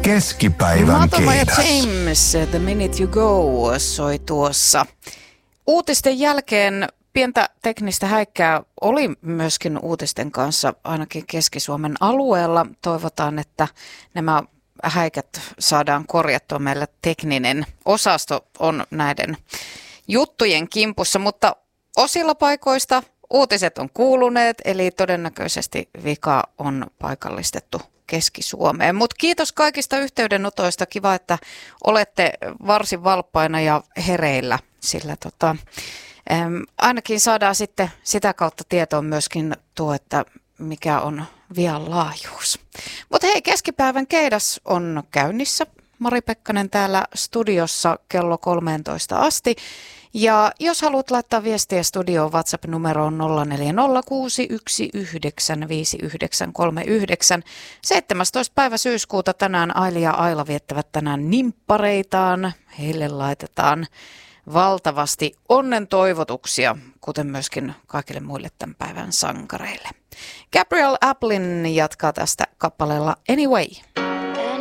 Keskipäivän Matoma ja keidas. James, The Minute You Go soi tuossa. Uutisten jälkeen pientä teknistä häikkää oli myöskin uutisten kanssa ainakin Keski-Suomen alueella. Toivotaan, että nämä häikät saadaan korjattua. Meillä tekninen osasto on näiden juttujen kimpussa, mutta osilla paikoista uutiset on kuuluneet, eli todennäköisesti vika on paikallistettu Keski-Suomeen. Mutta kiitos kaikista yhteydenotoista. Kiva, että olette varsin valppaina ja hereillä, sillä ainakin saadaan sitten sitä kautta tietoon myöskin tuo, että mikä on vian laajuus. Mutta hei, keskipäivän keidas on käynnissä. Mari Pekkanen täällä studiossa kello 13 asti. Ja jos haluat laittaa viestiä studioon, WhatsApp-numeroon 0406195939. 17. päivä syyskuuta tänään Aili ja Aila viettävät tänään nimppareitaan. Heille laitetaan valtavasti onnen toivotuksia, kuten myöskin kaikille muille tämän päivän sankareille. Gabriel Aplin jatkaa tästä kappaleella Anyway.